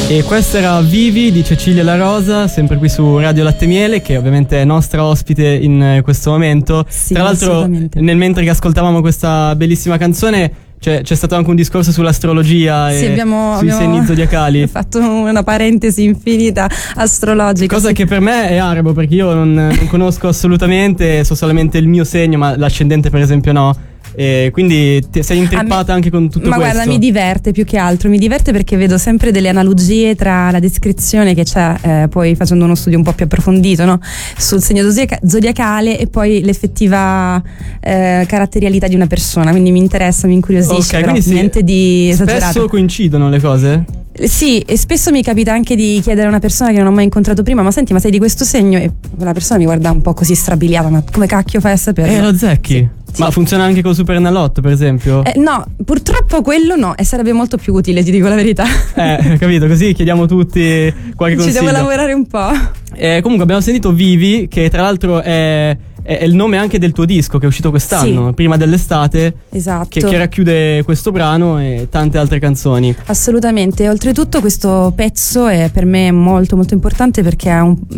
E questa era Vivi di Cecilia La Rosa, sempre qui su Radio Latte Miele, che ovviamente è nostra ospite in questo momento. Sì, tra l'altro, nel mentre che ascoltavamo questa bellissima canzone, c'è stato anche un discorso sull'astrologia sì, e abbiamo sui segni zodiacali. Fatto una parentesi infinita astrologica. Cosa che per me è arabo, perché io non conosco assolutamente, so solamente il mio segno, ma l'ascendente per esempio no. E quindi sei intrippata anche con tutto ma questo. Guarda, mi diverte più che altro, mi diverte perché vedo sempre delle analogie tra la descrizione che c'è poi facendo uno studio un po' più approfondito, no? Sul segno zodiacale e poi l'effettiva caratterialità di una persona, quindi mi interessa, mi incuriosisce, okay, però niente di esagerato. Spesso coincidono le cose? Sì, e spesso mi capita anche di chiedere a una persona che non ho mai incontrato prima: ma senti, ma sei di questo segno? E la persona mi guarda un po' così strabiliata: ma come cacchio fai a sapere? Lo zecchi? Sì. Ma funziona anche col Supernalotto, per esempio? No, purtroppo quello no, e sarebbe molto più utile, ti dico la verità. Capito, così chiediamo tutti qualche consiglio. Ci devo lavorare un po'. Comunque abbiamo sentito Vivi, che tra l'altro è il nome anche del tuo disco che è uscito quest'anno, sì, prima dell'estate. Esatto. Che racchiude questo brano e tante altre canzoni. Assolutamente. Oltretutto questo pezzo è per me molto molto importante perché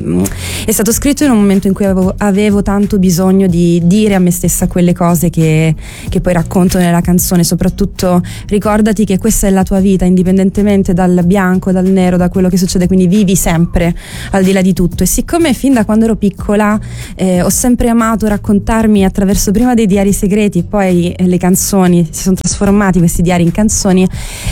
è stato scritto in un momento in cui avevo tanto bisogno di dire a me stessa quelle cose che poi racconto nella canzone. Soprattutto ricordati che questa è la tua vita, indipendentemente dal bianco, dal nero, da quello che succede, quindi vivi sempre al di là di tutto. E siccome fin da quando ero piccola ho sempre amato raccontarmi attraverso prima dei diari segreti e poi le canzoni, si sono trasformati questi diari in canzoni,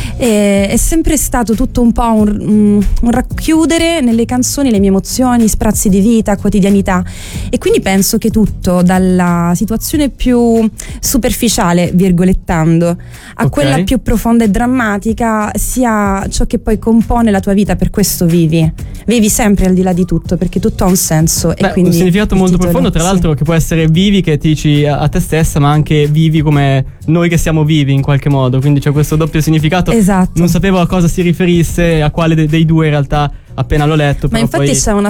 è sempre stato tutto un po' un racchiudere nelle canzoni le mie emozioni, sprazzi di vita, quotidianità. E quindi penso che tutto, dalla situazione più superficiale, virgolettando, a quella più profonda e drammatica, sia ciò che poi compone la tua vita. Per questo vivi sempre al di là di tutto, perché tutto ha un senso. E quindi un significato molto profondo, tra l'altro, che può essere vivi, che ti dici a te stessa, ma anche vivi come noi che siamo vivi in qualche modo, quindi c'è questo doppio significato. Esatto. Non sapevo a cosa si riferisse, a quale dei due in realtà, appena l'ho letto. Ma però infatti poi c'è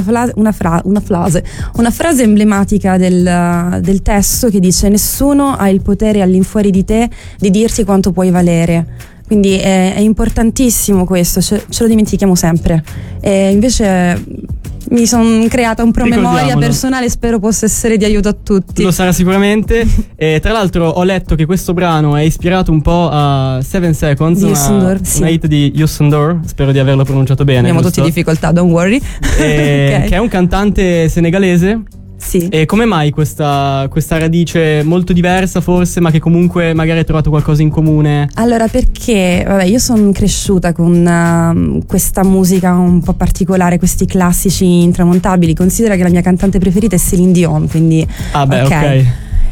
una frase emblematica del testo che dice: nessuno ha il potere all'infuori di te di dirti quanto puoi valere. Quindi è importantissimo questo, ce lo dimentichiamo sempre. E invece mi sono creata un promemoria personale, spero possa essere di aiuto a tutti. Lo sarà sicuramente. E tra l'altro ho letto che questo brano è ispirato un po' a 7 Seconds, una hit di Youssou N'Dour, spero di averlo pronunciato bene. Abbiamo tutti difficoltà, don't worry. Okay. Che è un cantante senegalese. Sì. E come mai questa radice molto diversa forse, ma che comunque magari hai trovato qualcosa in comune? Allora, perché io sono cresciuta con questa musica un po' particolare, questi classici intramontabili. Considera che la mia cantante preferita è Céline Dion, quindi ok.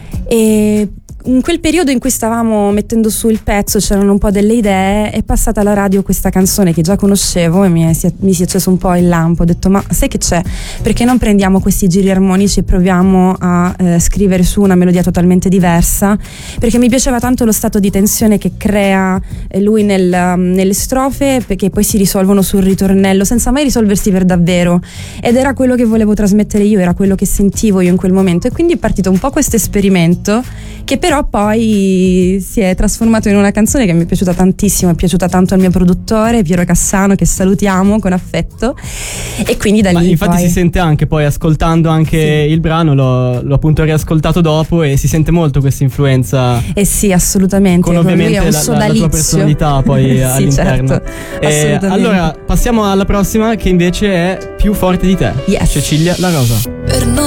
E in quel periodo in cui stavamo mettendo su il pezzo, c'erano un po' delle idee, è passata alla radio questa canzone che già conoscevo e mi si è acceso un po' il lampo. Ho detto: ma sai che c'è? Perché non prendiamo questi giri armonici e proviamo a scrivere su una melodia totalmente diversa? Perché mi piaceva tanto lo stato di tensione che crea lui nelle strofe, perché poi si risolvono sul ritornello senza mai risolversi per davvero, ed era quello che volevo trasmettere io, era quello che sentivo io in quel momento. E quindi è partito un po' questo esperimento, che però poi si è trasformato in una canzone che mi è piaciuta tantissimo, è piaciuta tanto al mio produttore Piero Cassano, che salutiamo con affetto, e quindi da lì infatti poi si sente anche poi ascoltando anche il brano, l'ho appunto riascoltato dopo e si sente molto questa influenza. Sì, assolutamente, con ovviamente lui è un la tua personalità poi sì, all'interno. Certo, allora passiamo alla prossima, che invece è Più forte di te, yes. Cecilia La Rosa.